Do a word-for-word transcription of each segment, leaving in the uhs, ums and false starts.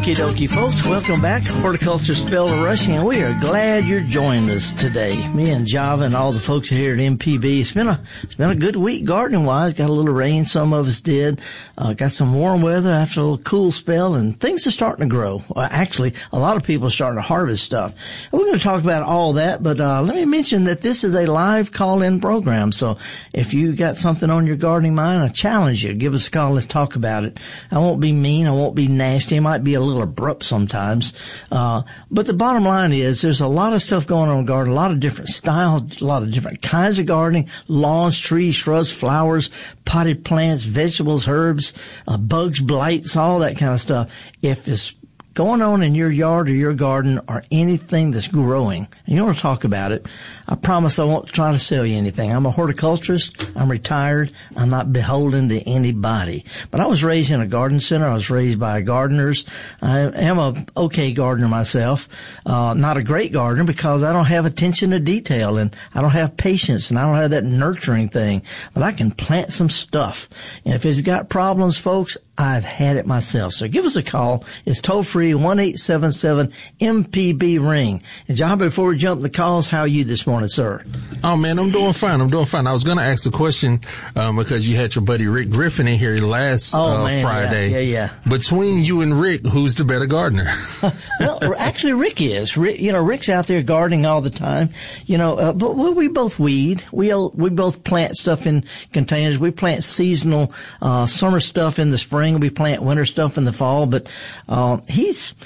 Okie dokie, folks. Welcome back. Horticulture Spell Rushing, and we are glad you're joining us today. Me and Java and all the folks here at M P B. It's been a it's been a good week gardening wise. Got a little rain, some of us did. Uh, got some warm weather after a little cool spell, and things are starting to grow. Well, actually, a lot of people are starting to harvest stuff. And we're going to talk about all that, but uh, let me mention that this is a live call-in program. So if you got something on your gardening mind, I challenge you. Give us a call. Let's talk about it. I won't be mean. I won't be nasty. I might be a little abrupt sometimes. Uh, but the bottom line is there's a lot of stuff going on in the garden, a lot of different styles, a lot of different kinds of gardening, lawns, trees, shrubs, flowers, potted plants, vegetables, herbs, uh, bugs, blights, all that kind of stuff. If it's going on in your yard or your garden or anything that's growing, and you want to talk about it, I promise I won't try to sell you anything. I'm a horticulturist. I'm retired. I'm not beholden to anybody. But I was raised in a garden center. I was raised by gardeners. I am a okay gardener myself. Uh, not a great gardener because I don't have attention to detail and I don't have patience and I don't have that nurturing thing. But I can plant some stuff. And if it's got problems, folks, I've had it myself. So give us a call. It's toll free, one eight seven seven M P B ring. And John, before we jump the calls, how are you this morning, sir? Oh man, I'm doing fine. I'm doing fine. I was going to ask a question, um, because you had your buddy Rick Griffin in here last, oh, uh, man, Friday. Yeah, yeah, yeah. Between you and Rick, who's the better gardener? Well, actually Rick is. Rick, you know, Rick's out there gardening all the time. You know, uh, but we both weed. We, we both plant stuff in containers. We plant seasonal, uh, summer stuff in the spring. We plant winter stuff in the fall, but uh, he's,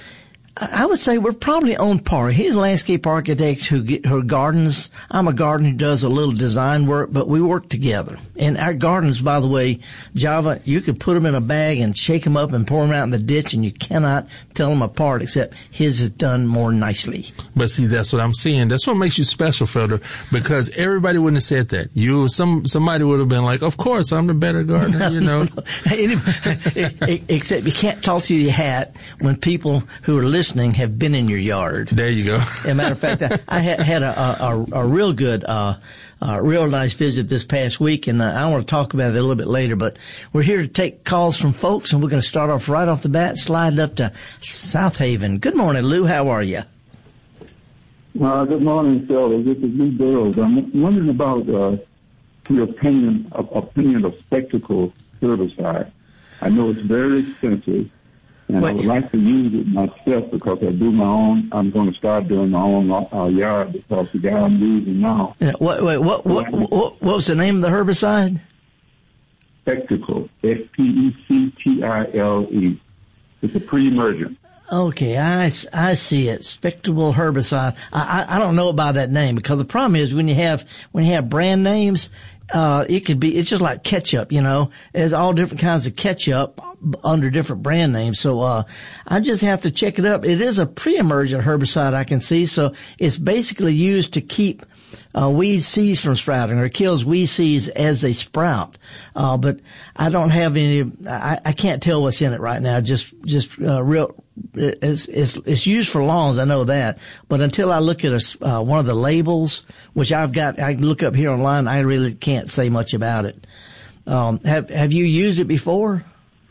I would say we're probably on par. He's landscape architects who get her gardens. I'm a gardener who does a little design work, but we work together. And our gardens, by the way, Java, you could put them in a bag and shake them up and pour them out in the ditch, and you cannot tell them apart, except his is done more nicely. But see, that's what I'm saying. That's what makes you special, Felder, because everybody wouldn't have said that. You, some, somebody would have been like, of course, I'm the better gardener, you know. No, no. Except you can't toss through your hat when people who are listening have been in your yard. There you go. As a matter of fact, I, I had, had a, a, a real good, uh, uh, real nice visit this past week, and uh, I want to talk about it a little bit later, but we're here to take calls from folks, and we're going to start off right off the bat, slide up to South Haven. Good morning, Lou. How are you? Uh, good morning, Phil. This is Lou Burrows. I'm wondering about uh, your opinion of, opinion of Specticle herbicide. I know it's very expensive. And wait. I would like to use it myself because I do my own. I'm going to start doing my own uh, yard because the guy I'm using now. Yeah, wait, wait, what, what, what, what was the name of the herbicide? Specticle. S P E C T I L E. It's a pre-emergent. Okay, I, I see it. Specticle herbicide. I, I I don't know about that name because the problem is when you have when you have brand names, uh, it could be it's just like ketchup. You know, there's all different kinds of ketchup under different brand names. So uh, I just have to check it up. It is a pre-emergent herbicide I can see. So it's basically used to keep uh, weed seeds from sprouting, or kills weed seeds as they sprout. Uh, but I don't have any. I, I can't tell what's in it right now. Just just uh, real. It's, it's, it's used for lawns, I know that. But until I look at a, uh, one of the labels, which I've got, I can look up here online, I really can't say much about it. Um, have, have you used it before?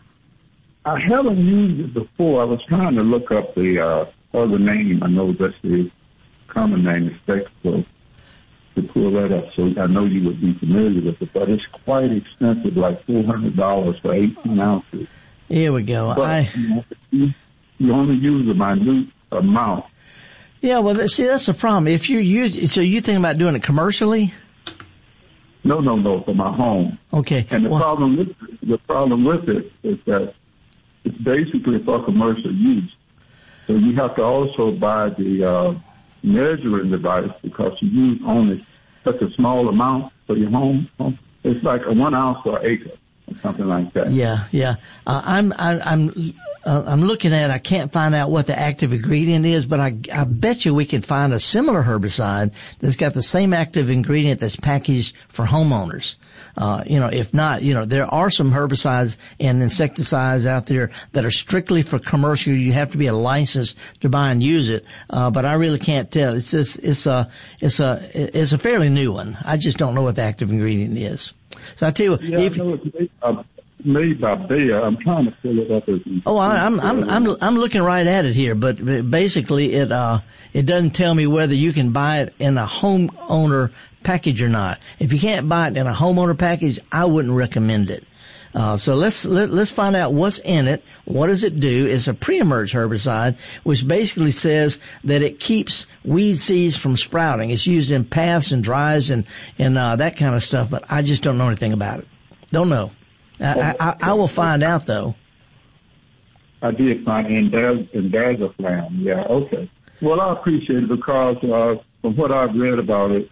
I haven't used it before. I was trying to look up the, uh, other name. I know that's the common name is Specticle, to pull that up. So I know you would be familiar with it, but it's quite expensive, like four hundred dollars for eighteen ounces. Here we go. But, I, you, You only use a minute amount. Yeah, well, see, that's the problem. If you use, so you think about doing it commercially? No, no, no, for my home. Okay. And the well, problem with the problem with it is that it's basically for commercial use. So you have to also buy the uh, measuring device because you use only such a small amount for your home. It's like a one ounce per acre or something like that. Yeah, yeah. Uh, I'm, I, I'm. Uh, I'm looking at, I can't find out what the active ingredient is, but I, I bet you we can find a similar herbicide that's got the same active ingredient that's packaged for homeowners. Uh, you know, if not, you know, there are some herbicides and insecticides out there that are strictly for commercial. You have to be a license to buy and use it. Uh, but I really can't tell. It's just, it's a, it's a, it's a fairly new one. I just don't know what the active ingredient is. So I tell you, yeah, if, I know it's, uh, made by Bayer. I'm trying to pull it up. As oh, I, I'm I'm I'm I'm looking right at it here, but basically it uh it doesn't tell me whether you can buy it in a homeowner package or not. If you can't buy it in a homeowner package, I wouldn't recommend it. Uh, so let's let, let's find out what's in it. What does it do? It's a pre-emerge herbicide, which basically says that it keeps weed seeds from sprouting. It's used in paths and drives and and uh, that kind of stuff. But I just don't know anything about it. Don't know. I, I, I will find out though. I did find and there's and there's a flam. Yeah. Okay. Well, I appreciate it because uh, from what I've read about it,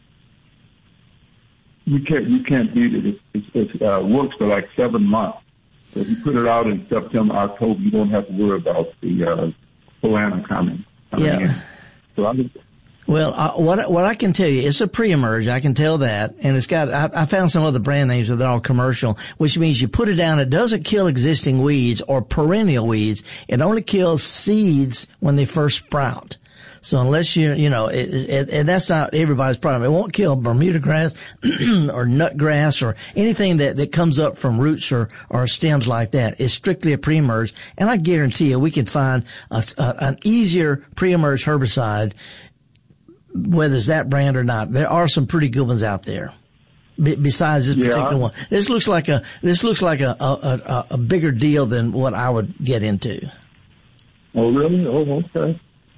you can't you can't beat it. It, it, it uh, works for like seven months. So if you put it out in September, October, you don't have to worry about the uh, Polana coming. coming Yeah. In. So I. Well, uh, what what I can tell you, it's a pre-emerge. I can tell that, and it's got. I, I found some other brand names that are all commercial, which means you put it down. It doesn't kill existing weeds or perennial weeds. It only kills seeds when they first sprout. So unless you, you know, it, it, and that's not everybody's problem. It won't kill Bermuda grass or nut grass or anything that, that comes up from roots or, or stems like that. It's strictly a pre-emerge. And I guarantee you we can find a, a, an easier pre-emerge herbicide, whether it's that brand or not. There are some pretty good ones out there. B- besides this yeah. particular one. This looks like a, this looks like a, a, a, a bigger deal than what I would get into. Oh, really? Oh, okay.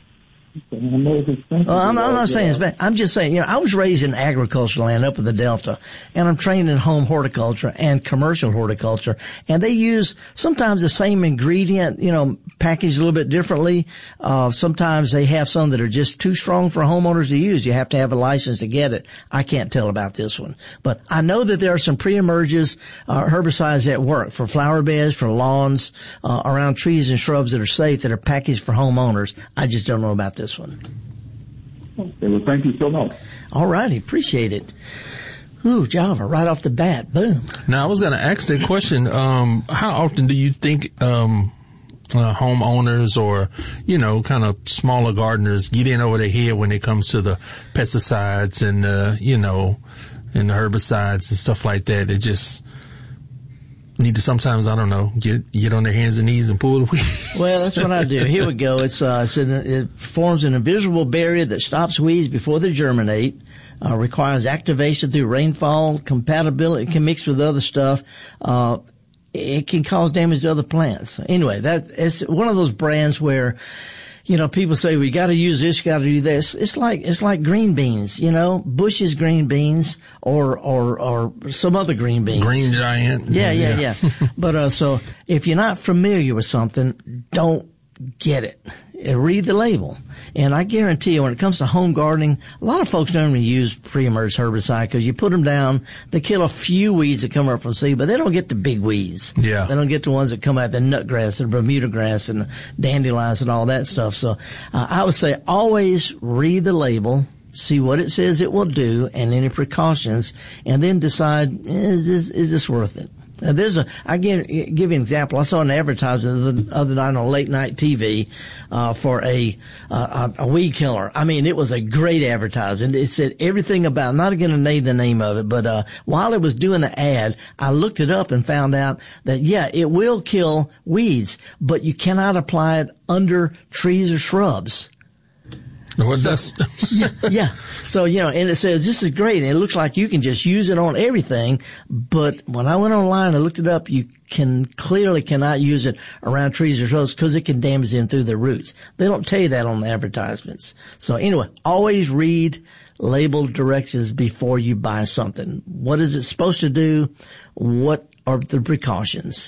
Well, I'm, I'm not saying it's bad. I'm just saying, you know, I was raised in agricultural land up in the Delta, and I'm trained in home horticulture and commercial horticulture, and they use sometimes the same ingredient, you know, packaged a little bit differently. Uh, sometimes they have some that are just too strong for homeowners to use. You have to have a license to get it. I can't tell about this one, but I know that there are some pre-emerges, uh, herbicides that work for flower beds, for lawns, uh, around trees and shrubs that are safe, that are packaged for homeowners. I just don't know about this. This one. Okay, well, thank you so much. All righty, appreciate it. Ooh, Java, right off the bat, boom. Now, I was going to ask that question. Um, how often do you think um, uh, homeowners or, you know, kind of smaller gardeners get in over their head when it comes to the pesticides and, uh, you know, and the herbicides and stuff like that? It just need to sometimes, I don't know, get get on their hands and knees and pull the weeds. Well, that's what I do. Here we go. It's, uh, it's an, it forms an invisible barrier that stops weeds before they germinate, uh, requires activation through rainfall, compatibility, it can mix with other stuff. Uh, it can cause damage to other plants. Anyway, that, it's one of those brands where, you know, people say, we got to use this, got to do this. It's like, it's like green beans, you know, Bush's green beans or, or, or some other green beans. Green Giant. Yeah, yeah, yeah. yeah. But, uh, so if you're not familiar with something, don't get it. Read the label. And I guarantee you when it comes to home gardening, a lot of folks don't even use pre-emerge herbicide because you put them down, they kill a few weeds that come up from seed, but they don't get the big weeds. Yeah. They don't get the ones that come out, the nut grass, the Bermuda grass, and the dandelions and all that stuff. So uh, I would say always read the label, see what it says it will do and any precautions, and then decide, is this, is this worth it? Now, there's a, I give, give you an example. I saw an advertisement the other night on late night T V, uh, for a, uh, a weed killer. I mean, it was a great advertisement. It said everything about, I'm not going to name the name of it, but, uh, while it was doing the ad, I looked it up and found out that, yeah, it will kill weeds, but you cannot apply it under trees or shrubs. Well, So, that's yeah, yeah. So, you know, and it says, this is great. And it looks like you can just use it on everything. But when I went online and looked it up, you can clearly cannot use it around trees or shrubs because it can damage them through the roots. They don't tell you that on the advertisements. So anyway, always read labeled directions before you buy something. What is it supposed to do? What are the precautions?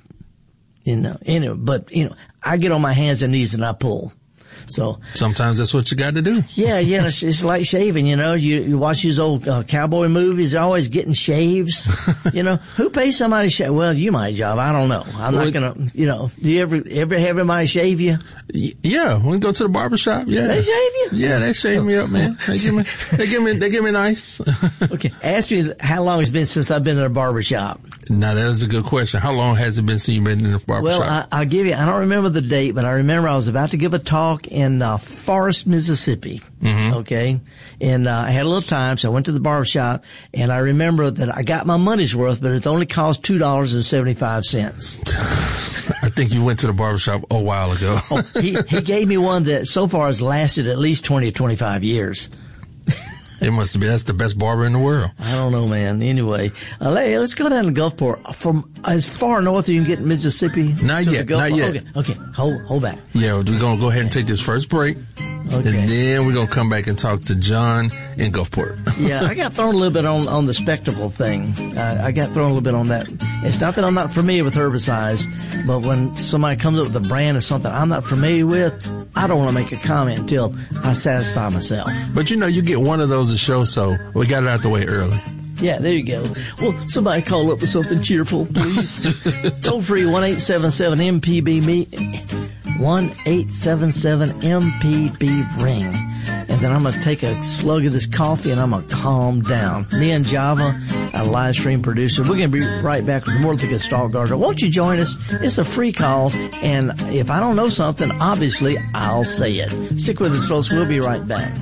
You know, anyway, but, you know, I get on my hands and knees and I pull. So sometimes that's what you got to do. Yeah, yeah, it's, it's like shaving. You know, you you watch these old uh, cowboy movies; they're always getting shaves. You know, who pays somebody to shave? Well, you might, job. I don't know. I'm well, not gonna. You know, do you ever ever have everybody shave you? Yeah, when we go to the barber shop, yeah, they shave you. Yeah, they shave me up, man. They give me, they give me, they give me nice. Okay, ask me how long it's been since I've been in a barber shop. Now, that is a good question. How long has it been since you've been in the barber well, shop? Well, I'll give you, I don't remember the date, but I remember I was about to give a talk in uh, Forest, Mississippi. Mm-hmm. Okay. And uh, I had a little time, so I went to the barber shop, and I remember that I got my money's worth, but it only cost two dollars and seventy-five cents. I think you went to the barbershop a while ago. oh, he, he gave me one that so far has lasted at least twenty or twenty-five years. It must be. That's the best barber in the world. I don't know, man. Anyway, uh, let's go down to Gulfport. From as far north as you can get in Mississippi. Not yet. Not yet. Okay. Okay. Hold, hold back. Yeah, we're going to go ahead and take this first break. Okay. And then we're going to come back and talk to John in Gulfport. Yeah, I got thrown a little bit on, on the spectacle thing. Uh, I got thrown a little bit on that. It's not that I'm not familiar with herbicides, but when somebody comes up with a brand of something I'm not familiar with, I don't want to make a comment until I satisfy myself. But you know, you get one of those a show, so we got it out the way early. Yeah, there you go. Well, somebody call up with something cheerful, please. Toll free one eight seven seven M P B me. one eight seven seven M P B ring. And then I'm going to take a slug of this coffee and I'm going to calm down. Me and Java, a live stream producer, we're going to be right back with more of the Gestalt Gardener. Won't you join us? It's a free call. And if I don't know something, obviously I'll say it. Stick with us, folks. We'll be right back.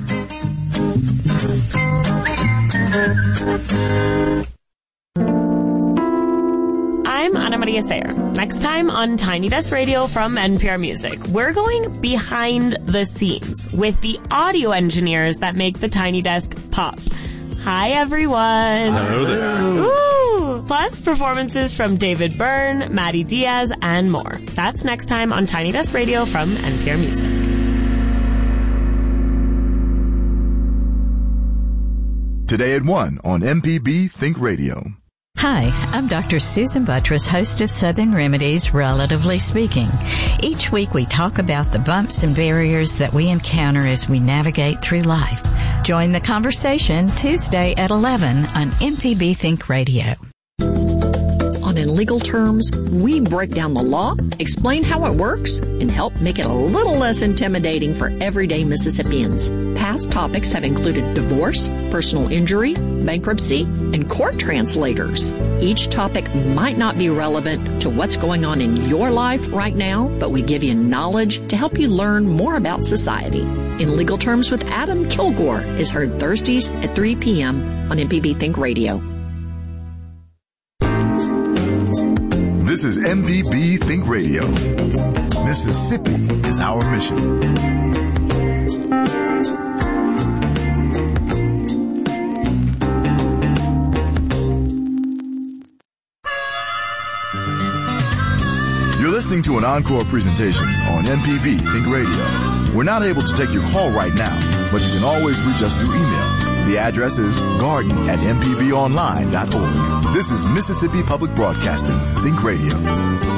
I'm Ana Maria Sayer. Next time on Tiny Desk Radio from N P R Music, we're going behind the scenes with the audio engineers that make the Tiny Desk pop. Hi, everyone. Hello there. Woo! Plus, performances from David Byrne, Maddie Diaz, and more. That's next time on Tiny Desk Radio from N P R Music. Today at one on M P B Think Radio. Hi, I'm Doctor Susan Buttress, host of Southern Remedies, Relatively Speaking. Each week we talk about the bumps and barriers that we encounter as we navigate through life. Join the conversation Tuesday at eleven on M P B Think Radio. On In Legal Terms, we break down the law, explain how it works, and help make it a little less intimidating for everyday Mississippians. Past topics have included divorce, personal injury, bankruptcy, and court translators. Each topic might not be relevant to what's going on in your life right now, but we give you knowledge to help you learn more about society. In Legal Terms with Adam Kilgore is heard Thursdays at three p.m. on M P B Think Radio. This is M P B Think Radio. Mississippi is our mission. You're listening to an encore presentation on M P B Think Radio. We're not able to take your call right now, but you can always reach us through email. The address is garden at m p b online dot org. This is Mississippi Public Broadcasting Think Radio.